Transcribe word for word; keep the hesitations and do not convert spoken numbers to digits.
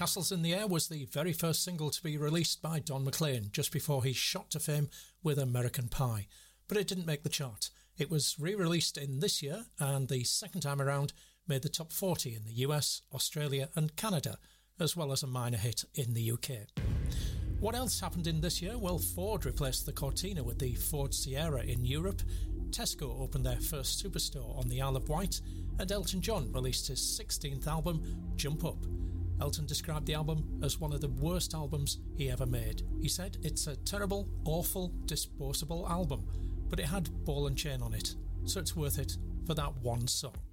Castles in the Air was the very first single to be released by Don McLean just before he shot to fame with American Pie, but it didn't make the chart. It was re-released in this year, and the second time around made the top forty in the U S, Australia and Canada, as well as a minor hit in the U K. What else happened in this year? Well, Ford replaced the Cortina with the Ford Sierra in Europe, Tesco opened their first superstore on the Isle of Wight, and Elton John released his sixteenth album, Jump Up. Elton described the album as one of the worst albums he ever made. He said it's a terrible, awful, disposable album, but it had Ball and Chain on it, so it's worth it for that one song.